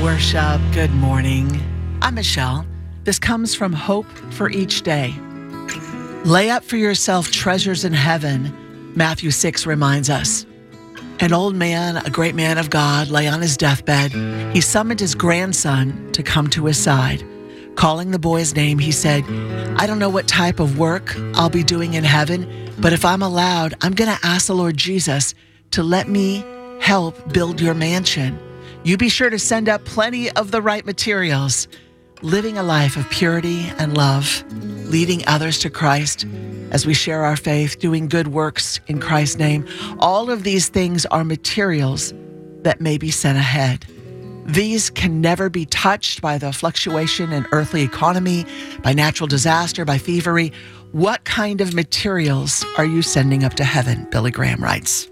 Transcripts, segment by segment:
worship. Good morning. I'm Michelle. This comes from Hope for Each Day. Lay up for yourself treasures in heaven, Matthew 6 reminds us. An old man, a great man of God, lay on his deathbed. He summoned his grandson to come to his side. Calling the boy's name, he said, I don't know what type of work I'll be doing in heaven, but if I'm allowed, I'm going to ask the Lord Jesus to let me help build your mansion. You be sure to send up plenty of the right materials. Living a life of purity and love, leading others to Christ as we share our faith, doing good works in Christ's name. All of these things are materials that may be sent ahead. These can never be touched by the fluctuation in earthly economy, by natural disaster, by thievery. What kind of materials are you sending up to heaven? Billy Graham writes.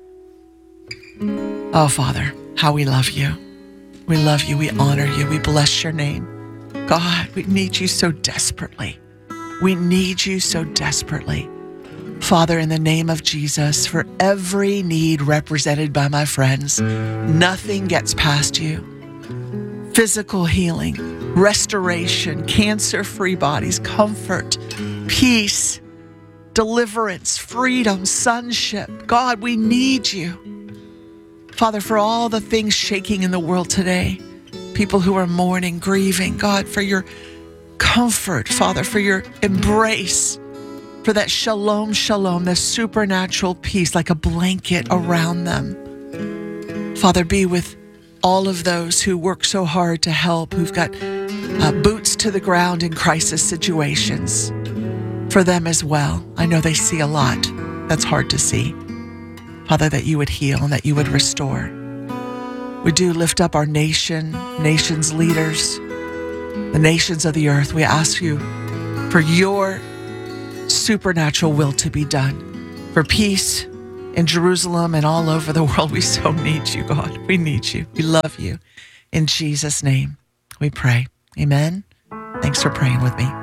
Oh, Father, how we love you. We love you. We honor you. We bless your name. God, we need you so desperately. We need you so desperately. Father, in the name of Jesus, for every need represented by my friends, nothing gets past you. Physical healing, restoration, cancer-free bodies, comfort, peace, deliverance, freedom, sonship. God, we need you. Father, for all the things shaking in the world today, people who are mourning, grieving, God, for your comfort, Father, for your embrace, for that shalom, shalom, the supernatural peace like a blanket around them. Father, be with all of those who work so hard to help, who've got boots to the ground in crisis situations. For them as well, I know they see a lot that's hard to see. Father, that you would heal and that you would restore. We do lift up our nation's leaders, the nations of the earth. We ask you for your supernatural will to be done, for peace in Jerusalem and all over the world. We so need you, God. We need you. We love you. In Jesus' name, we pray. Amen. Thanks for praying with me.